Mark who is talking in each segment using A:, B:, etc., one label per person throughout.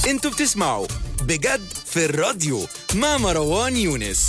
A: انتوا بتسمعوا بجد في الراديو مع مروان يونس.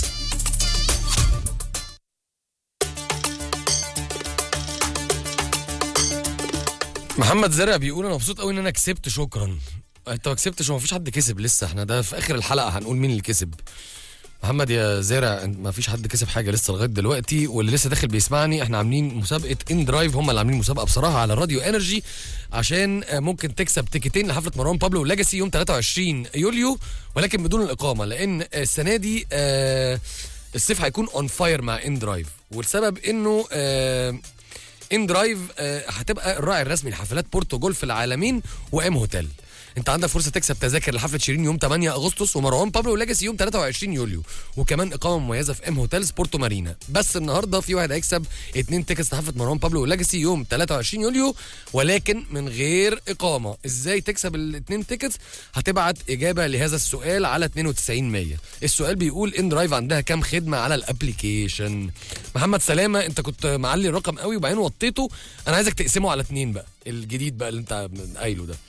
B: محمد زرع بيقول انا مبسوط قوي ان انا كسبت. شكرا. انت ما كسبتش وما فيش حد كسب لسه، احنا ده في اخر الحلقه هنقول مين اللي كسب. محمد يا زارع ما فيش حد كسب حاجه لسه لغايه دلوقتي، واللي لسه داخل بيسمعني احنا عاملين مسابقه ان درايف، هم اللي عاملين مسابقه بصراحه على راديو انرجي عشان ممكن تكسب تيكتين لحفله مروان بابلو ولاجاسي يوم 23 يوليو، ولكن بدون الاقامه، لان السنه دي الصيف هيكون اون فاير مع ان درايف، والسبب انه ان درايف هتبقى الراعي الرسمي لحفلات بورتو جولف العالمين وام هوتيل. انت عندك فرصه تكسب تذاكر لحفله شيرين يوم 8 اغسطس ومروان بابلو ولاجاسي يوم 23 يوليو، وكمان اقامه مميزه في ام هوتيلز بورتو مارينا. بس النهارده في واحد هيكسب 2 تيكتس لحفله مروان بابلو ولاجاسي يوم 23 يوليو ولكن من غير اقامه. ازاي تكسب ال2 تيكتس؟ هتبعت اجابه لهذا السؤال على 92 100. السؤال بيقول ان درايف عندها كام خدمه على الابليكيشن؟ محمد سلامه انت كنت معلي الرقم قوي وبعدين وطيته، انا عايزك تقسمه على 2 بقى، الجديد بقى اللي انت قايله ده.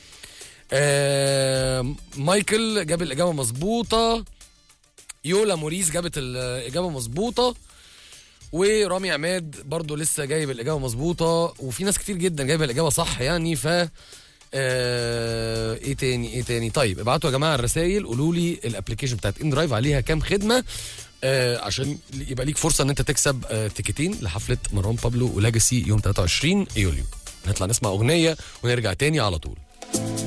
B: مايكل جاب الإجابة مظبوطة، يولا موريس جابت الإجابة مظبوطة، ورامي عماد برضو لسه جايب الإجابة مظبوطة، وفي ناس كتير جدا جايبه الإجابة صح يعني. ف ايه تاني طيب ابعتوا يا جماعة الرسائل قولوا لي الابليكيشن بتاعت ان درايف عليها كام خدمة عشان يبقى ليك فرصة ان انت تكسب تيكتين لحفلة مروان بابلو ولاجاسي يوم 23 يوليو. نطلع نسمع أغنية ونرجع تاني على طول.